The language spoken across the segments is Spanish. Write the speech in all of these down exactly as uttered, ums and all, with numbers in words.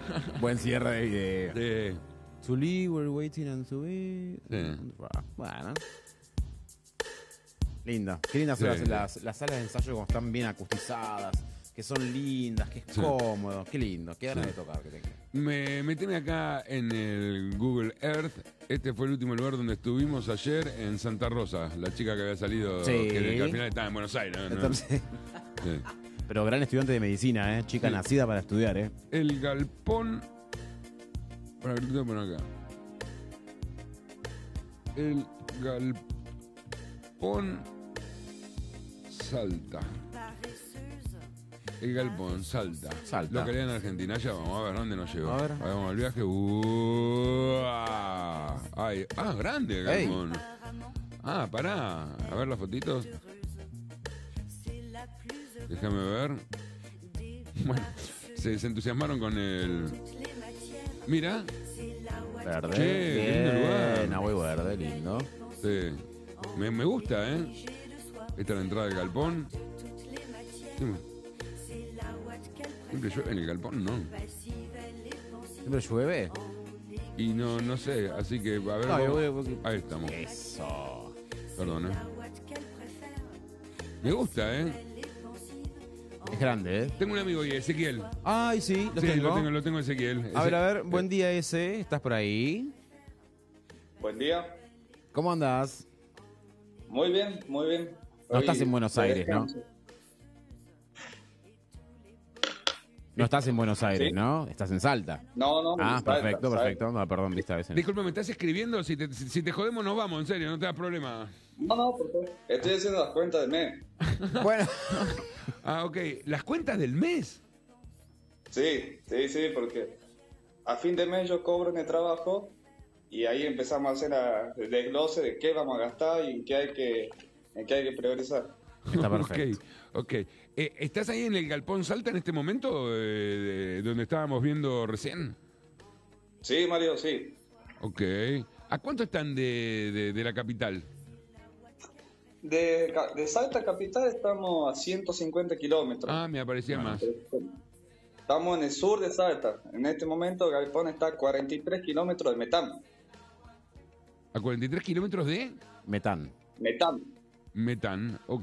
Buen cierre de video. Sí. To leave, we're waiting and to be... Sí. Bueno. Lindo. Qué lindas son Sí. las, las, las salas de ensayo como están bien acustizadas, que son lindas, que es Sí. cómodo. Qué lindo. Qué ganas Sí. de tocar que tengo. Me meteme acá en el Google Earth. Este fue el último lugar donde estuvimos ayer, en Santa Rosa. La chica que había salido, Sí. que, que al final estaba en Buenos Aires, ¿no? Entonces, Sí. pero gran estudiante de medicina, ¿eh? Chica Sí. nacida para estudiar, ¿eh? El galpón. Para que lo tengo que poner acá. El galpón Salta. El galpón Salta. Salta. Localidad en Argentina. Ya vamos a ver dónde nos lleva. A ver. Vamos al viaje. Uh, ah, ay, ah, grande el Ey. galpón. Ah, pará. A ver las fotitos. Déjame ver. Bueno, se, se entusiasmaron con el. Mira. Verde. Che, qué lindo lugar. Bien, agua y verde, lindo. Sí. Me, me gusta, ¿eh? Esta es la entrada del galpón. Sí. Siempre llueve en el galpón, ¿no? ¿Siempre llueve? Y no, no sé, así que a ver. No, yo vamos- voy- Ahí estamos. Eso. Perdón, ¿eh? Me gusta, ¿eh? Es grande, ¿eh? Tengo un amigo y Ezequiel. Ay, sí, lo Sí, tengo. lo tengo, lo tengo Ezequiel. A ver, a ver, Ese- buen día ese. ¿Estás por ahí? Buen día. ¿Cómo andás? Muy bien, muy bien. No Hoy estás en Buenos de Aires, ¿no? descanso. No estás en Buenos Aires, Sí. ¿no? Estás en Salta. No, no. Ah, Salta, perfecto, Salta. perfecto. No, perdón, viste a veces. Disculpa, ¿me estás escribiendo? Si te, si, si te jodemos, nos vamos, en serio, no te das problema. No, no, por favor. Estoy haciendo las cuentas del mes. Bueno. Ah, ok. ¿Las cuentas del mes? Sí, sí, sí, porque a fin de mes yo cobro en el trabajo y ahí empezamos a hacer la- el desglose de qué vamos a gastar y qué hay que, en qué hay que priorizar. Está perfecto. Ok, ok. Eh, ¿Estás ahí en el Galpón Salta en este momento, eh, de- donde estábamos viendo recién? Sí, Mario, sí. Ok. ¿A cuánto están de, de, de la capital? De, ca- de Salta Capital estamos a ciento cincuenta kilómetros. Ah, me aparecía más. Estamos en el sur de Salta. En este momento Galpón está a cuarenta y tres kilómetros de Metán. ¿A cuarenta y tres kilómetros de Metán. Metán. Metán? Ok.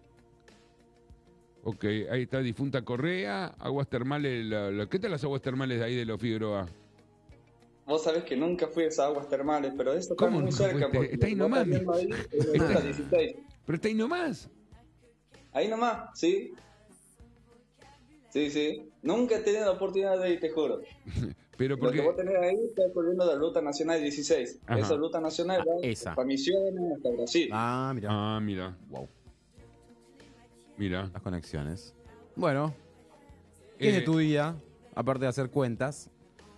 Ok, ahí está Difunta Correa, aguas termales. La, la- ¿Qué tal las aguas termales de ahí de los Figueroa? Vos sabés que nunca fui a esas aguas termales, pero eso está ¿Cómo muy nunca cerca. fuiste? Porque Está ahí vos nomás, estás viendo mi- ahí, en la ruta dieciséis. Pero está ahí nomás. Ahí nomás, sí. Sí, sí. Nunca he tenido la oportunidad de ir, te juro. Pero Lo que porque... vos tenés ahí está corriendo la ruta nacional dieciséis. Ajá. Esa ruta nacional va esa. hasta Misiones, hasta Brasil. Ah, mira. Ah, mira, Wow. mira. Las conexiones. Bueno. ¿Qué es Eh, de tu día? Aparte de hacer cuentas.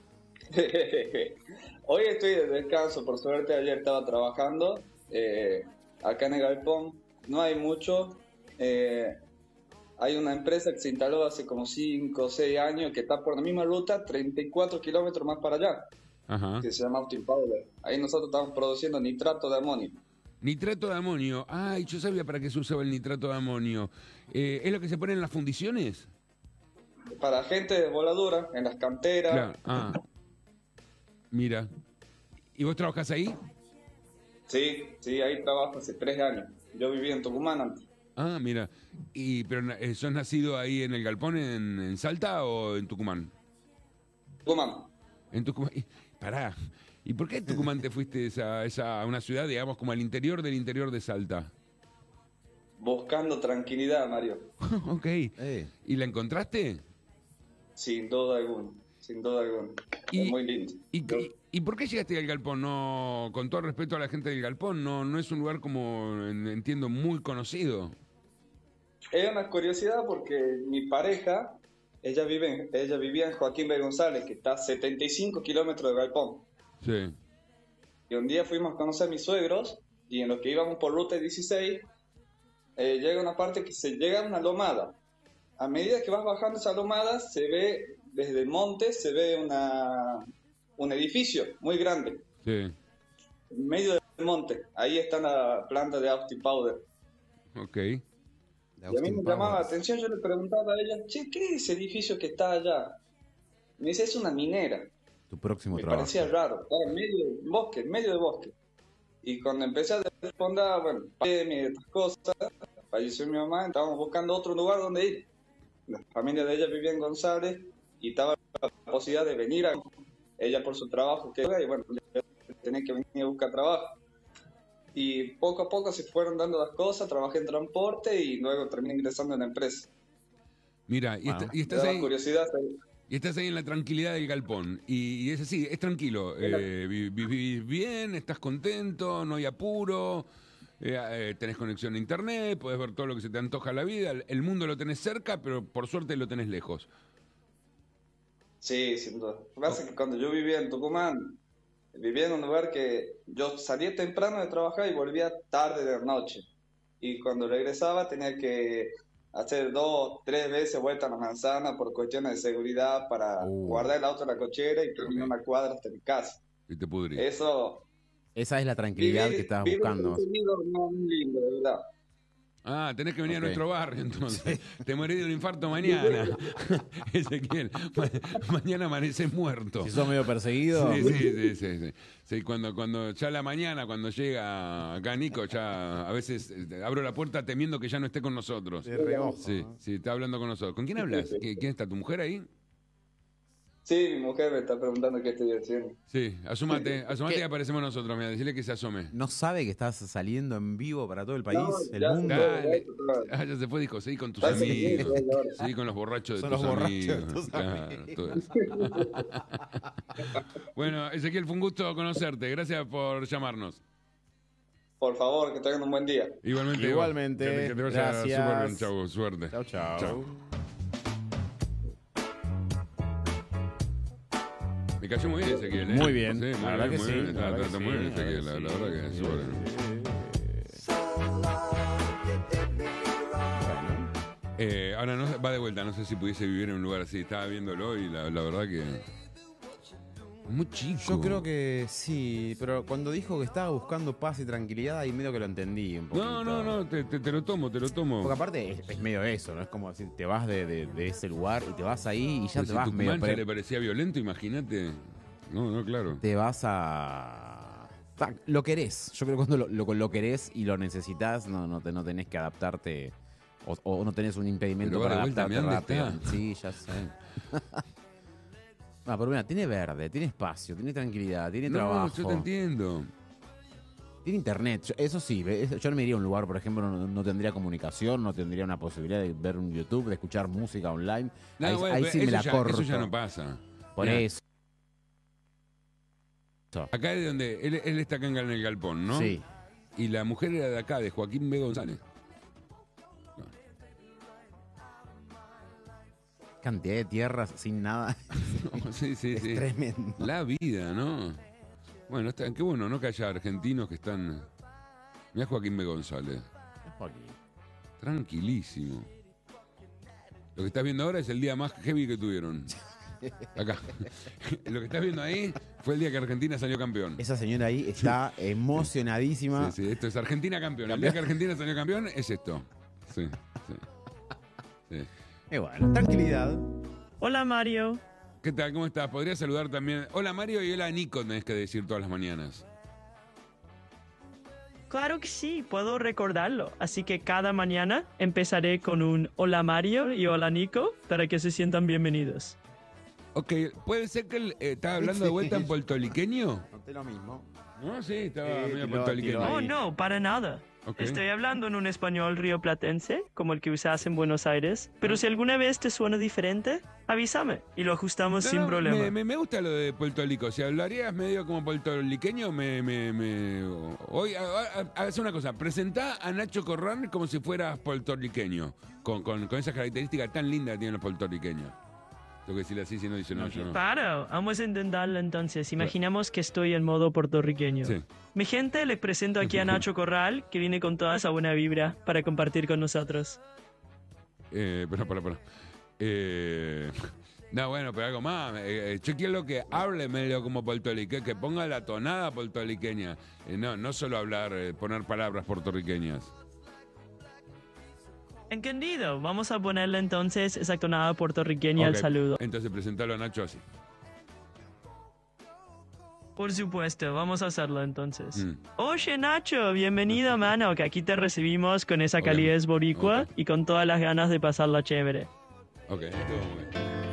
Hoy estoy de descanso, por suerte ayer estaba trabajando eh, acá en el Galpón, no hay mucho, eh, hay una empresa que se instaló hace como cinco o seis años que está por la misma ruta, treinta y cuatro kilómetros más para allá, Ajá. que se llama Austin Powder. Ahí nosotros estamos produciendo nitrato de amonio. Nitrato de amonio. Ay, yo sabía para qué se usaba el nitrato de amonio. Eh, ¿Es lo que se pone en las fundiciones? Para gente de voladura, en las canteras. Claro. Ah. Mira. ¿Y vos trabajás ahí? Sí, sí, ahí trabajo hace tres años. Yo viví en Tucumán antes. Ah, mira. ¿Y pero na- eh, sos nacido ahí en el Galpón, en, en Salta o en Tucumán? Tucumán. En Tucumán. Y- pará. ¿Y por qué en Tucumán te fuiste esa, esa, a una ciudad, digamos, como al interior del interior de Salta? Buscando tranquilidad, Mario. Ok. Eh. ¿Y la encontraste? Sin duda alguna, sin duda alguna. Y- Es muy lindo. ¿Y, Yo- y, y por qué llegaste al Galpón? No, con todo respeto a la gente del Galpón, no, no es un lugar como en- entiendo muy conocido. Es una curiosidad porque mi pareja, ella vive en- ella vivía en Joaquín B. González, que está a setenta y cinco kilómetros de Galpón. Sí. Y un día fuimos a conocer a mis suegros y en lo que íbamos por ruta dieciséis, eh, llega una parte que se llega a una lomada. A medida que vas bajando esa lomada, se ve, desde el monte, se ve una, un edificio muy grande, Sí. en medio del monte. Ahí está la planta de Austin Powder. Ok. De Y a mí Austin me llamaba la Powers. atención, yo le preguntaba a ella, che, ¿qué es ese edificio que está allá? Me dice, es una minera. Tu próximo Me trabajo. parecía raro, estaba en medio del bosque, en medio del bosque. Y cuando empecé a responder, bueno, pandemia y estas cosas, falleció mi mamá, estábamos buscando otro lugar donde ir. La familia de ella vivía en González y estaba la posibilidad de venir a ella por su trabajo, que y bueno, tenía que venir a buscar trabajo. Y poco a poco se fueron dando las cosas, trabajé en transporte y luego terminé ingresando en la empresa. Mira, y, Bueno. está- y Me estás daba ahí... curiosidad. Y estás ahí en la tranquilidad del galpón. Y, y es así, es tranquilo. Eh, vi- vivís bien, estás contento, no hay apuro, eh, eh, tenés conexión a internet, podés ver todo lo que se te antoja en la vida. El, el mundo lo tenés cerca, pero por suerte lo tenés lejos. Sí, sin duda. Lo que pasa es que cuando yo vivía en Tucumán, vivía en un lugar que yo salía temprano de trabajar y volvía tarde de la noche. Y cuando regresaba tenía que hacer dos, tres veces vuelta a la manzana por cuestiones de seguridad para Uh. guardar el auto en la cochera y caminar Ok. una cuadra hasta mi casa. Y te pudrís. Eso, Esa es la tranquilidad vivir, que estabas vivir buscando. en Estados Unidos no es muy lindo, de verdad. Ah, tenés que venir Ok. a nuestro barrio entonces. Te morís de un infarto mañana. Ezequiel, ma- mañana amaneces muerto. Si sos medio perseguido, Sí, sí, sí, sí, sí. Sí, cuando, cuando ya la mañana, cuando llega acá Nico, ya a veces eh, abro la puerta temiendo que ya no esté con nosotros. de reojo. Sí, ¿no? sí, está hablando con nosotros. ¿Con quién hablas? ¿Qui- ¿Quién está? ¿Tu mujer ahí? Sí, mi mujer me está preguntando qué estoy haciendo. Sí, asómate, asómate ¿Qué? y aparecemos nosotros, mira, decirle que se asome. ¿No sabe que estás saliendo en vivo para todo el país, No, el ya, mundo? ya. Dale. Ah, ya se fue, dijo, seguí con tus Dale, amigos. dale, dale. Seguí con los borrachos de Son tus los borrachos de amigos. tus Claro, amigos. todo eso. Bueno, Ezequiel, fue un gusto conocerte. Gracias por llamarnos. Por favor, que tengan un buen día. Igualmente. Igualmente, vos. Que te, que te vaya gracias. súper bien, chavo. Suerte. Chau, chau. Chau. Me cayó muy bien Ezequiel, ¿eh? Muy bien, Sí, muy la verdad bien, que muy sí, bien. la Está, verdad está que muy bien sí, la Ezequiel, la, verdad la que verdad que sí. súper bien. Bueno, Eh, ahora no, va de vuelta, no sé si pudiese vivir en un lugar así. Estaba viéndolo y la, la verdad que... Muy chico. yo creo que sí, pero cuando dijo que estaba buscando paz y tranquilidad, ahí medio que lo entendí un poquito. No, no, no, te, te, te lo tomo, te lo tomo. Porque aparte es, es medio eso, ¿no? Es como decir, te vas de, de- de ese lugar y te vas ahí y ya Pero te si vas Tucumán medio... ya pre- le parecía violento, imagínate. No, no, claro. Te vas a... Ta- Lo querés. Yo creo que cuando lo, lo, lo querés y lo necesitas, no, no, te, no tenés que adaptarte o, o no tenés un impedimento Pero va para de vuelta, adaptarte mirá dónde rápido. Sí, ya sé. Ah, pero mira, tiene verde, tiene espacio, tiene tranquilidad, tiene No, trabajo, yo te entiendo. tiene internet. Yo- Eso sí, ¿ves? Yo no me iría a un lugar, por ejemplo, no, no tendría comunicación, no tendría una posibilidad de ver un YouTube, de escuchar música online. No, ahí bueno, ahí pero sí me eso la ya, corto. Eso ya no pasa. Por Mirá, eso. Acá es donde él, él está acá en el galpón, ¿no? Sí. Y la mujer era de acá, de Joaquín B. González. Cantidad de tierras sin nada. sí, sí, Es sí. tremendo. La vida, ¿no? Bueno, está, qué bueno, ¿no? Que haya argentinos que están... Mirá Joaquín B. González. Joaquín. Tranquilísimo. Lo que estás viendo ahora es el día más heavy que tuvieron. Acá. Lo que estás viendo ahí fue el día que Argentina salió campeón. Esa señora ahí está emocionadísima. Sí, sí, esto es Argentina campeón. El día que Argentina salió campeón es esto. Sí, sí. sí. Y bueno, tranquilidad. Hola Mario. ¿Qué tal? ¿Cómo estás? Podría saludar también. Hola Mario y hola Nico, tenés que decir todas las mañanas. Claro que sí, puedo recordarlo. Así que cada mañana empezaré con un hola Mario y hola Nico para que se sientan bienvenidos. Ok, ¿puede ser que él eh, estaba hablando de vuelta en puertorriqueño? Noté lo mismo. No, sí, estaba Sí, medio tiró- puertorriqueño. tiró Oh, ahí. no, para nada. Ok. Estoy hablando en un español rioplatense, como el que usas en Buenos Aires. Pero si alguna vez te suena diferente, avísame y lo ajustamos No, sin no, problema. Me, me, me gusta lo de Puerto Rico. Si hablarías medio como puertorriqueño, me... me, me hoy, haz una cosa. Presentá a Nacho Corral como si fueras puertorriqueño. Con, con, con esas características tan lindas que tienen los puertorriqueños. Tengo que decirle así, si no dice no, yo no. Claro, vamos a intentarlo entonces. Imaginamos que estoy en modo puertorriqueño. Sí. Mi gente, les presento aquí a Nacho Corral, que viene con toda esa buena vibra para compartir con nosotros. Eh, pero, para, para. Eh, no, bueno, pero algo más. Eh, eh, yo quiero que hable medio como puertorriqueño, que ponga la tonada puertorriqueña. Eh, no, no solo hablar, eh, poner palabras puertorriqueñas. Entendido. Vamos a ponerle entonces esa tonada puertorriqueña al Ok, saludo. Entonces presentalo a Nacho así. Por supuesto, vamos a hacerlo entonces. Mm. Oye, Nacho, bienvenido, mano, que aquí te recibimos con esa Ok. calidez boricua Ok. y con todas las ganas de pasarla chévere. Ok, esto-